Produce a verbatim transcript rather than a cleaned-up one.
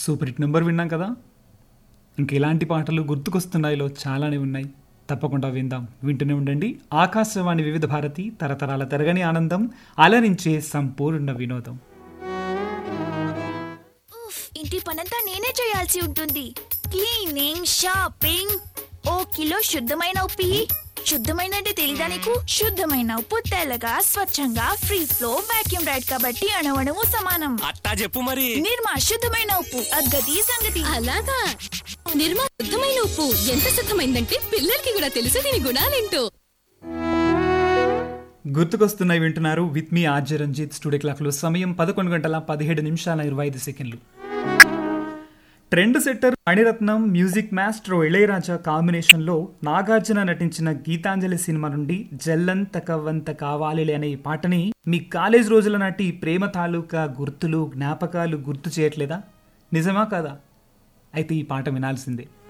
Super hit number విన్నాం కదా. ఇంక ఇలాంటి పాటలు గుర్తుకొస్తున్నాయిలో చాలానే ఉన్నాయి. తప్పకుండా విందాం. వింటూనే ఉండండి. ఆకాశవాణి వివిధ భారతి, తరతరాల తరగని ఆనందం, అలరించే సంపూర్ణ వినోదం. ఇంటి పనంతా నేనే చేయాల్సి ఉంటుంది. క్లీనింగ్, షాపింగ్, ఓ కిలో శుద్ధమైన ఉప్పి. శుద్ధమైన అంటే తెలీదా నీకు? శుద్ధమైన ఉప్పు తెల్లగా స్వచ్ఛంగా ఫ్రీ ఫ్లో వాక్యూమ్ రైడ్ కాబట్టి అణువణువు సమానం. అట్టా చెప్పు మరి. నిర్మా శుద్ధమైన ఉప్పు, అగ్గది సంగతి. అలాగా నిర్మా శుద్ధమైన ఉప్పు ఎంత శుద్ధమైందంటే పిల్లలకి కూడా తెలుసు దీని గుణాలేంటో. గుర్తుకొస్తున్నాయి వింటున్నారు with me RJ Ranjith. Studio clock లో సమయం పదకొండు గంటల పదిహేడు నిమిషాల ఇరవై ఐదు సెకండ్లు. Trend setter Mani Ratnam, music maestro Ilaiyaraaja కాంబినేషన్లో నాగార్జున నటించిన గీతాంజలి సినిమా నుండి జల్లంత కవ్వంత కావాలిలే అనే ఈ పాటని మీ కాలేజ్ రోజుల నాటి ప్రేమ తాలూకా గుర్తులు, జ్ఞాపకాలు గుర్తు చేయట్లేదా? నిజమా కాదా? అయితే ఈ పాట వినాల్సిందే.